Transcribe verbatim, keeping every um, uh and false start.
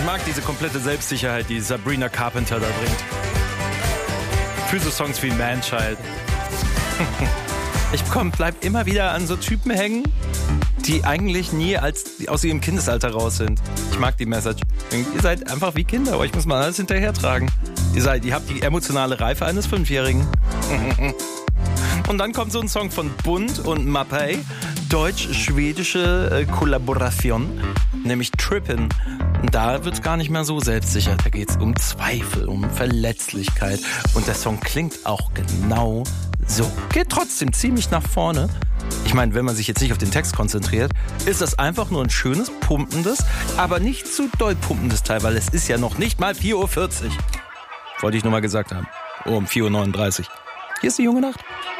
mag diese komplette Selbstsicherheit, die Sabrina Carpenter da bringt. Für so Songs wie Man-Child. Ich komm, bleib immer wieder an so Typen hängen, die eigentlich nie als aus ihrem Kindesalter raus sind. Ich mag die Message. Ihr seid einfach wie Kinder, euch muss man alles hinterhertragen. Ihr seid, ihr habt die emotionale Reife eines Fünfjährigen. Und dann kommt so ein Song von Bund und Mapei, deutsch-schwedische äh, Kollaboration, nämlich Trippin'. Und da wird's gar nicht mehr so selbstsicher. Da geht's um Zweifel, um Verletzlichkeit. Und der Song klingt auch genau so. Geht trotzdem ziemlich nach vorne. Ich meine, wenn man sich jetzt nicht auf den Text konzentriert, ist das einfach nur ein schönes, pumpendes, aber nicht zu doll pumpendes Teil, weil es ist ja noch nicht mal vier Uhr vierzig. Wollte ich nur mal gesagt haben. Oh, um vier Uhr neununddreißig. Hier ist die junge Nacht.